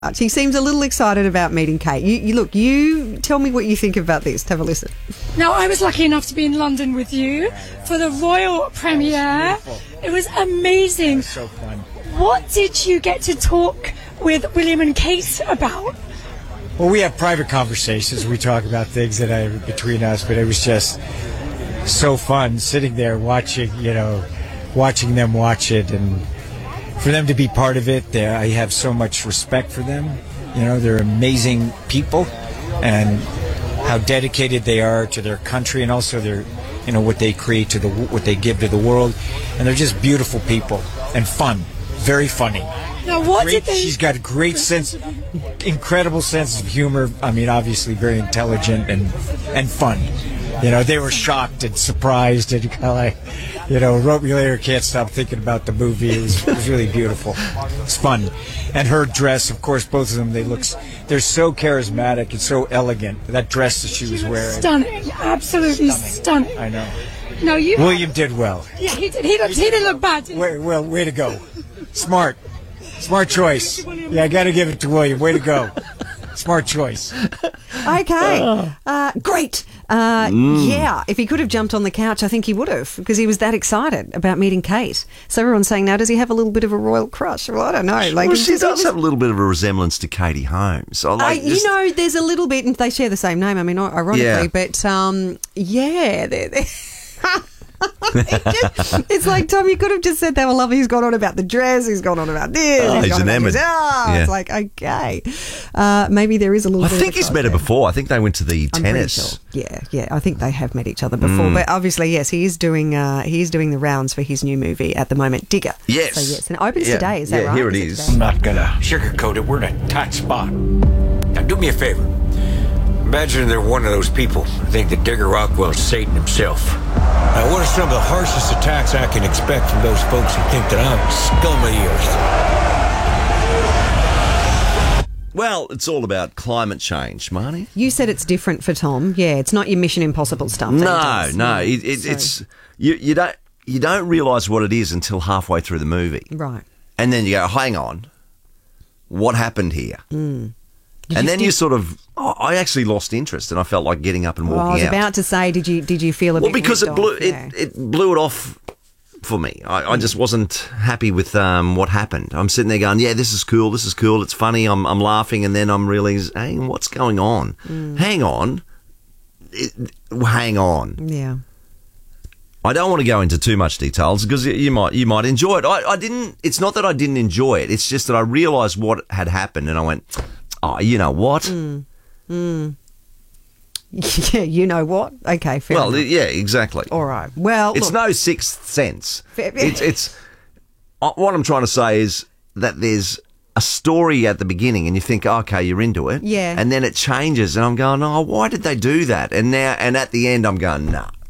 He seems a little excited about meeting Kate. You tell me what you think about this. Have a listen. Now, I was lucky enough to be in London with you for the royal premiere. It was amazing. It was so fun. What did you get to talk with William and Kate about? Well, we have private conversations. We talk about things that are between us, but it was just so fun sitting there watching them watch it, and for them to be part of it. I have so much respect for them. They're amazing people, and how dedicated they are to their country, and also their, what they create what they give to the world. And they're just beautiful people and fun, very funny. Now, She's got a great incredible sense of humor. I mean, obviously very intelligent and fun. They were shocked and surprised and kind of like, wrote me later, can't stop thinking about the movie. It was really beautiful. It's fun. And her dress, of course, both of them, they're so charismatic and so elegant. That dress that she was wearing. Stunning. Absolutely stunning. I know. No, William did well. Yeah, he did. He didn't look bad. Way to go. Smart choice. Yeah, I got to give it to William. Way to go. Smart choice. Okay. Great. Yeah, if he could have jumped on the couch, I think he would have, because he was that excited about meeting Kate. So everyone's saying, now, does he have a little bit of a royal crush? Well, I don't know. Well, she does have a little bit of a resemblance to Katie Holmes. There's a little bit, and they share the same name, I mean, ironically, yeah. But, they're it's like, Tom, you could have just said they were lovely. He's gone on about the dress. He's gone on about this. He's enamored. It's like, okay. Maybe there is a little bit I think he's met her before. I think they went to the tennis. Sure. Yeah. I think they have met each other before. But obviously, yes, he is doing the rounds for his new movie at the moment, Digger. Yes. So, yes. And it opens today, is that right? Here it is. I'm not going to sugarcoat it. We're in a tight spot. Now, do me a favor. Imagine they're one of those people who think that Digger Rockwell's Satan himself. Now, what are some of the harshest attacks I can expect from those folks who think that I'm scum of the earth? Well, it's all about climate change, Marnie. You said it's different for Tom. Yeah, it's not your Mission Impossible stuff. No. It's you don't realise what it is until halfway through the movie, right? And then you go, hang on, what happened here? And then you sort of, I actually lost interest, and I felt like getting up and walking out. I was about to say, did you feel a bit? Well, because it blew it off for me. I just wasn't happy with what happened. I'm sitting there going, yeah, this is cool, it's funny, I'm laughing, and then I'm really saying, what's going on? Hang on. Yeah. I don't want to go into too much details because you might enjoy it. I didn't. It's not that I didn't enjoy it. It's just that I realised what had happened, and I went, oh, you know what? Yeah, you know what? Okay, fair enough. Yeah, exactly. All right. Well, it's no Sixth Sense. It's what I'm trying to say is that there's a story at the beginning, and you think, okay, you're into it, yeah, and then it changes, and I'm going, oh, why did they do that? And at the end, I'm going, nah.